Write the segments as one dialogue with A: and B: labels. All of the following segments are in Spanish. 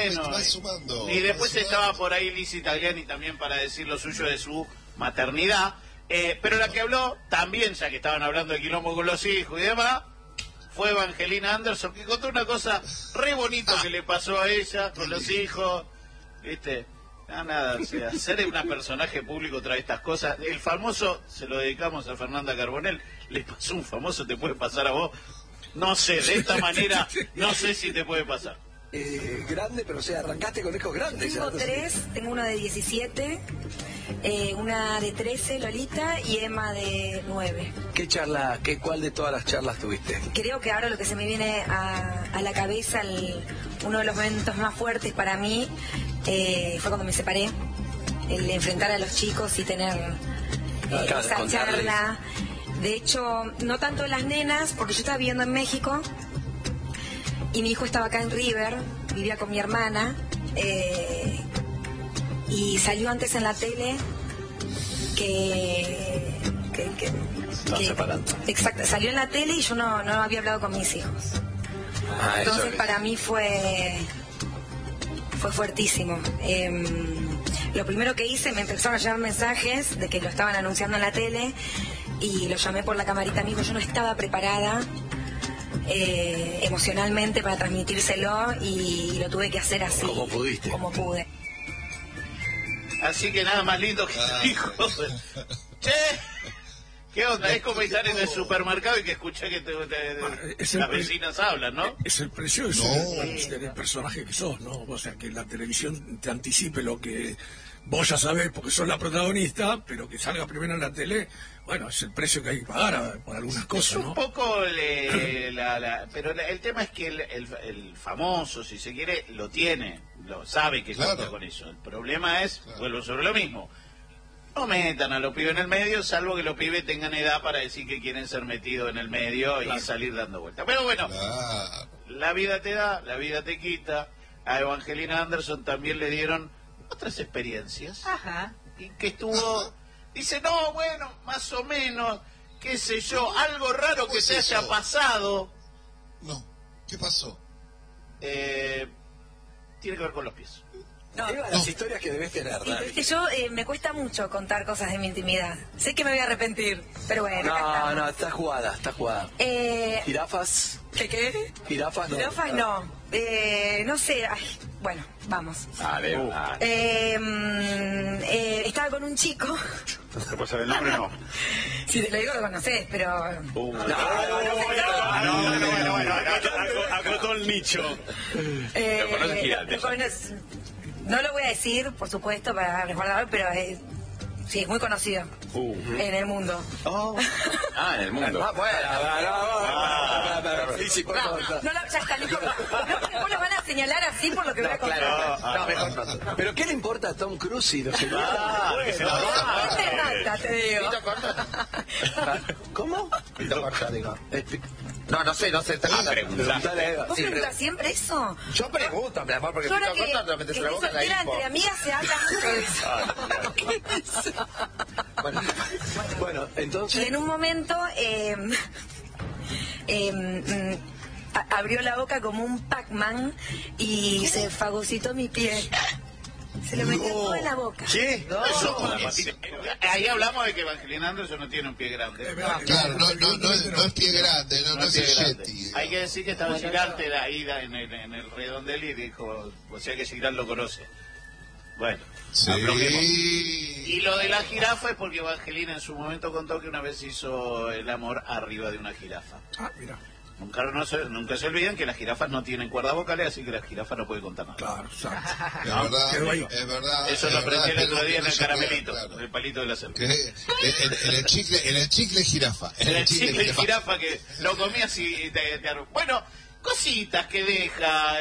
A: bueno.
B: Vas sumando,
A: Y después
B: vas
A: estaba
B: sumando.
A: por ahí Lizzy Tagliani también para decir lo suyo de su maternidad. Pero la que habló también, ya que estaban hablando de quilombo con los hijos y demás, fue Evangelina Anderson, que contó una cosa re bonito que le pasó a ella con los hijos, ¿viste? Nada, o sea, ser un personaje público trae estas cosas. El famoso, se lo dedicamos a Fernanda Carbonell, le pasó un famoso, te puede pasar a vos. No sé, de esta manera, no sé si te puede pasar.
C: Grande, pero o sea, arrancaste con hijos grandes.
D: Tengo tres, tengo uno de 17, una de 13, Lolita, y Emma de 9.
C: ¿Qué charla, cuál de todas las charlas tuviste?
D: Creo que ahora lo que se me viene a la cabeza, uno de los momentos más fuertes para mí, fue cuando me separé, el enfrentar a los chicos y tener esa charla. De hecho, no tanto las nenas, porque yo estaba viviendo en México y mi hijo estaba acá en River, vivía con mi hermana, y salió antes en la tele que
C: separando.
D: Exacto, salió en la tele y yo no había hablado con mis hijos. Entonces para mí fue fuertísimo. Lo primero que hice, me empezaron a llegar mensajes de que lo estaban anunciando en la tele y lo llamé por la camarita mismo. Yo no estaba preparada emocionalmente para transmitírselo y lo tuve que hacer así.
C: ¿Cómo pudiste?
D: Como pude.
A: Así que nada más lindo que tu hijo. Che, ¿qué onda? Es como estar en el supermercado y que escuché que las vecinas hablan, ¿no?
E: Es el precio del personaje que sos, ¿no? O sea, que la televisión te anticipe lo que vos ya sabés porque sos la protagonista, pero que salga primero en la tele, bueno, es el precio que hay que pagar por algunas cosas, ¿no?
A: Un poco, pero el tema es que el famoso, si se quiere, lo tiene, lo sabe que cuenta con eso. El problema es, vuelvo sobre lo mismo, no metan a los pibes en el medio, salvo que los pibes tengan edad para decir que quieren ser metidos en el medio y salir dando vueltas. Pero bueno, la vida te da, la vida te quita. A Evangelina Anderson también le dieron otras experiencias.
D: Ajá.
A: Y que estuvo, dice, no, bueno, más o menos, qué sé yo, algo raro que te haya pasado.
B: No, ¿qué pasó?
A: Tiene que ver con los pies.
D: No,
C: las historias que debes tener,
D: yo me cuesta mucho contar cosas de mi intimidad. Sé que me voy a arrepentir, pero bueno.
C: No, está jugada. ¿Jirafas?
D: ¿Qué?
C: ¿Jirafas no?
D: Jirafas no. No sé, bueno, vamos. Estaba con un chico.
A: ¿Te puedo saber el nombre o no?
D: Si te lo digo lo conocés, pero...
A: Acotó el nicho.
D: ¿Lo conoces? No lo voy a decir, por supuesto, para resguardarlo, pero sí, es muy conocido en el mundo.
F: En el mundo.
D: Ya está, no importa. No lo van a señalar así por lo que voy a contar.
C: No, mejor no. ¿Pero qué le importa a Tom Cruise y los que
D: te digo.
C: ¿Cómo?
F: No sé,
C: Preguntale.
D: ¿Vos preguntas siempre eso?
C: Yo pregunto, mi amor, porque
D: Yo ahora
C: Pito Costa te metes en la boca en la
D: soltera,
C: info.
D: entre amigas se habla mucho de eso.
C: Bueno, entonces...
D: Y en un momento abrió la boca como un Pac-Man y se fagocitó mi pie. Se lo metió todo en la boca.
C: ¿Sí?
A: Ahí hablamos de que Evangelina Anderson no tiene un pie grande.
B: Claro, no es pie grande, no es el Yeti.
A: Hay que decir que estaba Girarte ahí en el redondel y dijo, o sea que Girard lo conoce. Bueno, aflojemos. Y lo de la jirafa es porque Evangelina en su momento contó que una vez hizo el amor arriba de una jirafa.
E: Mira.
A: Nunca se olviden que las jirafas no tienen cuerdas vocales, así que la jirafa no puede contar nada.
E: Claro, exacto.
B: Es verdad.
A: Eso lo aprendí el otro día en el
B: eso
A: caramelito,
B: claro.
A: en el palito de la cerveza.
B: En el chicle jirafa.
A: En el chicle jirafa que lo comías y te bueno, cositas que deja.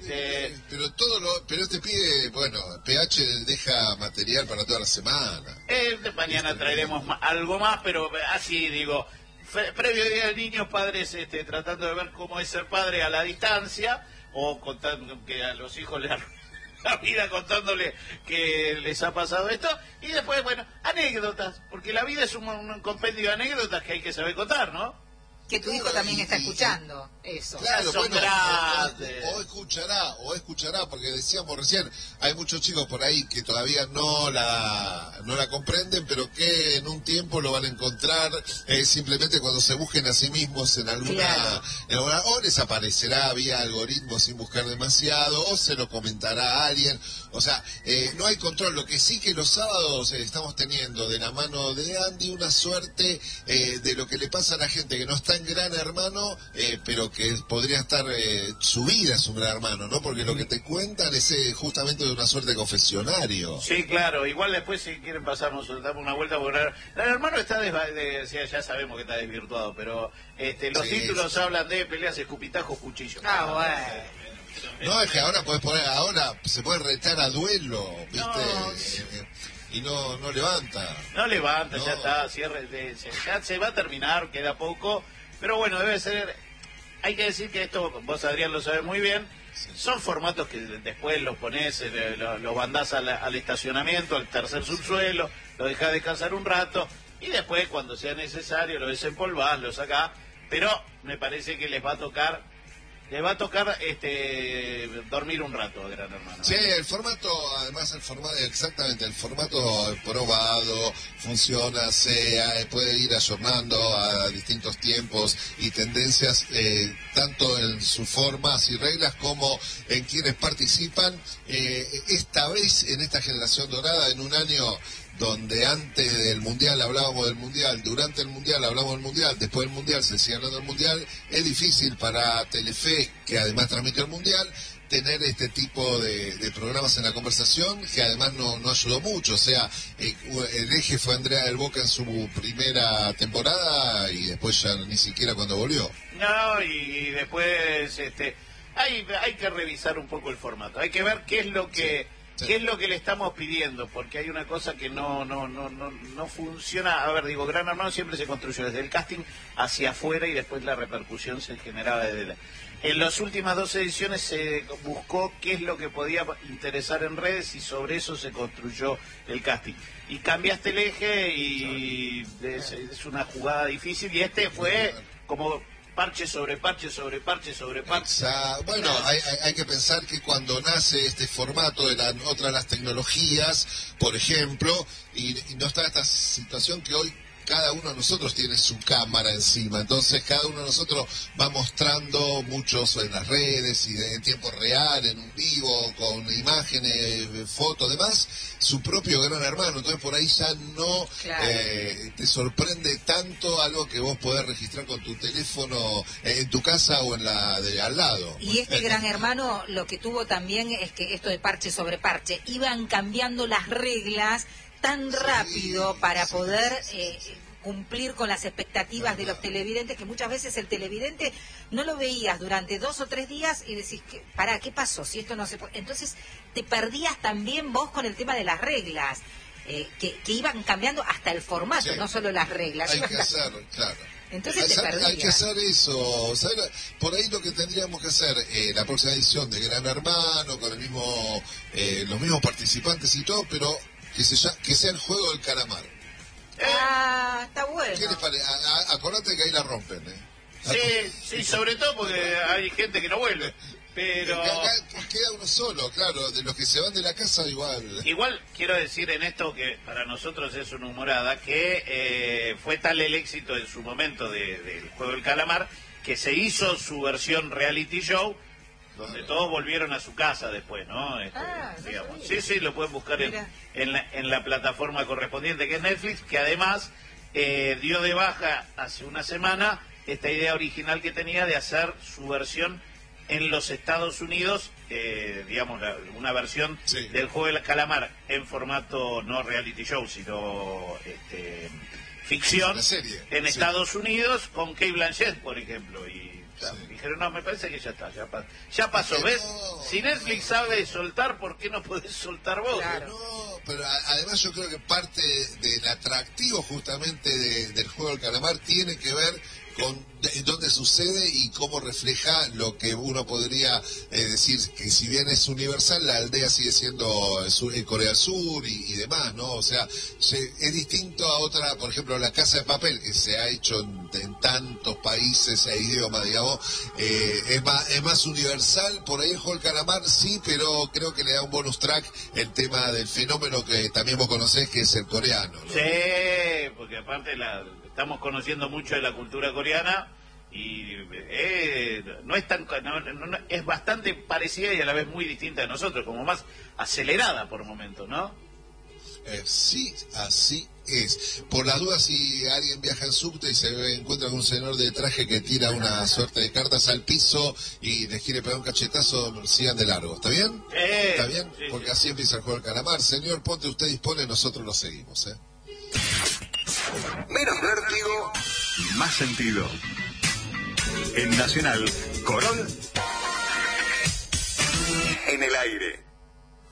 B: Pero este pibe, bueno, PH deja material para toda la semana.
A: Mañana traeremos algo más, pero así digo. Previo día del niño, padres tratando de ver cómo es ser padre a la distancia, o contando que a los hijos les la vida contándole que les ha pasado esto, y después, bueno, anécdotas, porque la vida es un compendio de anécdotas que hay que saber contar, ¿no?
G: que tu hijo también está escuchando eso.
B: Claro,
A: Son
B: bueno,
A: grandes.
B: o escuchará, porque decíamos recién, hay muchos chicos por ahí que todavía no la comprenden, pero que en un tiempo lo van a encontrar simplemente cuando se busquen a sí mismos en alguna, o les aparecerá vía algoritmo sin buscar demasiado, o se lo comentará a alguien. O sea, no hay control. Lo que sí que los sábados estamos teniendo de la mano de Andy una suerte de lo que le pasa a la gente que no está en Gran Hermano, pero que podría estar, su vida es un Gran Hermano, ¿no? Porque lo que te cuentan es justamente de una suerte de confesionario.
A: Sí, claro. Igual después si quieren pasarnos, damos una vuelta, porque Gran Hermano está, ya sabemos que está desvirtuado, pero los títulos hablan de peleas, escupitajos, cuchillos.
G: Bueno.
B: No, es que ahora se puede retar a duelo, ¿viste?
A: No.
B: Y no levanta.
A: No levanta,
B: No.
A: ya está, ya se va a terminar, queda poco, pero bueno, debe ser, hay que decir que esto, vos Adrián lo sabés muy bien, son formatos que después los ponés, los mandás al estacionamiento, al tercer subsuelo, lo dejás descansar un rato, y después cuando sea necesario lo desempolvás, lo sacás, pero me parece que les va a tocar dormir un rato a Gran Hermano.
B: Sí, el formato exactamente, el formato probado, funciona, puede ir ayornando a distintos tiempos y tendencias, tanto en sus formas y reglas como en quienes participan. Esta vez, en esta generación dorada, en un año donde antes del Mundial hablábamos del Mundial, durante el Mundial hablamos del Mundial, después del Mundial se sigue hablando del Mundial, es difícil para Telefe, que además transmite el Mundial, tener este tipo de programas en la conversación, que además no ayudó mucho. O sea, el eje fue Andrea del Boca en su primera temporada y después ya ni siquiera cuando volvió.
A: No, y después hay que revisar un poco el formato, hay que ver qué es lo que...
B: Sí.
A: ¿Qué es lo que le estamos pidiendo? Porque hay una cosa que no funciona. A ver, digo, Gran Hermano siempre se construyó desde el casting hacia afuera y después la repercusión se generaba En las últimas 2 ediciones se buscó qué es lo que podía interesar en redes y sobre eso se construyó el casting. Y cambiaste el eje y es una jugada difícil y fue como... parche sobre parche sobre parche sobre parche.
B: Bueno, hay que pensar que cuando nace este formato de otra de las tecnologías, por ejemplo, y no está esta situación que hoy cada uno de nosotros tiene su cámara encima, entonces cada uno de nosotros va mostrando muchos en las redes y en tiempo real, en un vivo, con imágenes, fotos, demás, su propio Gran Hermano. Entonces por ahí ya no te sorprende tanto algo que vos podés registrar con tu teléfono en tu casa o en la de al lado.
G: Y este Gran Hermano lo que tuvo también es que esto de parche sobre parche, iban cambiando las reglas tan rápido para poder cumplir con las expectativas de los televidentes, que muchas veces el televidente no lo veías durante 2 o 3 días y decís, ¿qué pasó? Si esto no se puede... Entonces te perdías también vos con el tema de las reglas, que iban cambiando hasta el formato, no solo las reglas.
B: Hay que hacer, claro.
G: Entonces te perdías.
B: Hay que hacer eso. ¿Sabes? Por ahí lo que tendríamos que hacer, la próxima edición de Gran Hermano, con el los mismos participantes y todo, pero que sea el juego del calamar.
G: Está bueno.
B: ¿Qué les parece? Acordate que ahí la rompen,
A: Sí, sobre todo porque hay gente que no vuelve. Pero
B: queda uno solo, claro, de los que se van de la casa igual.
A: Igual quiero decir en esto que para nosotros es una humorada, que fue tal el éxito en su momento del juego del calamar, que se hizo su versión reality show, donde todos volvieron a su casa después, ¿no? Digamos. Sí, lo pueden buscar en la plataforma correspondiente, que es Netflix, que además dio de baja hace una semana esta idea original que tenía de hacer su versión en los Estados Unidos, digamos, una versión del juego del calamar en formato no reality show, sino ficción, en Estados Unidos, con Kate Blanchett, por ejemplo, y dijeron, no, me parece que ya está, ya pasó,
B: pero
A: ¿ves? Si Netflix sabe soltar, ¿por qué no podés soltar vos?
B: Claro. No, pero además yo creo que parte del atractivo justamente del juego del calamar tiene que ver dónde sucede y cómo refleja lo que uno podría decir que si bien es universal, la aldea sigue siendo Corea del Sur y demás, ¿no? O sea, es distinto a otra, por ejemplo, La Casa de Papel, que se ha hecho en tantos países e idiomas, digamos, es más universal. Por ahí el Juego del Calamar sí, pero creo que le da un bonus track el tema del fenómeno que también vos conocés, que es el coreano, ¿no?
A: Sí, porque aparte estamos conociendo mucho de la cultura coreana y no es tan es bastante parecida y a la vez muy distinta de nosotros, como más acelerada por momentos, ¿no?
B: Sí, así es. Por las dudas, si alguien viaja en subte y se encuentra con un señor de traje que tira una suerte de cartas al piso y les quiere pegar un cachetazo, sigan de largo. ¿Está bien? ¿Está bien?
A: Sí,
B: porque así empieza el Juego del Calamar. Señor Ponte, usted dispone, nosotros lo seguimos, ¿eh?
H: Menos vértigo, más sentido. En Nacional, Corol en el aire.